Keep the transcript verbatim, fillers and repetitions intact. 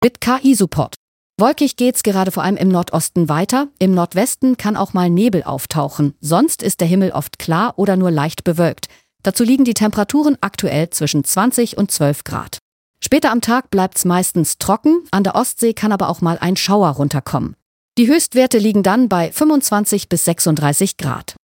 Mit K I-Support. Wolkig geht's gerade vor allem im Nordosten weiter. Im Nordwesten kann auch mal Nebel auftauchen. Sonst ist der Himmel oft klar oder nur leicht bewölkt. Dazu liegen die Temperaturen aktuell zwischen zwanzig und zwölf Grad. Später am Tag bleibt's meistens trocken. An der Ostsee kann aber auch mal ein Schauer runterkommen. Die Höchstwerte liegen dann bei fünfundzwanzig bis sechsunddreißig Grad.